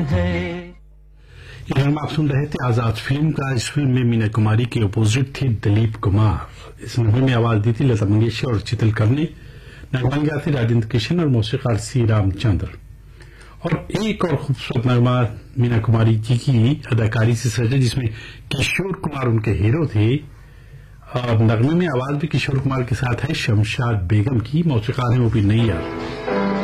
ये हम आप सुन रहे थे आजाद फिल्म का। इस फिल्म में मीना कुमारी के अपोजिट थे दिलीप कुमार। इस मूवी में आवाज दी थी लता मंगेशकर और चित्रकार ने। नगमा गाए थे राजेंद्र किशन और मौसीकार सी रामचंद्र। और एक और खूबसूरत नगमा मीना कुमारी जी की अदाकारी से सजा, जिसमें किशोर कुमार उनके हीरो थे। और नगमे में आवाज भी किशोर कुमार के साथ है शमशाद बेगम की। मौसीकार है ओपी नैयर।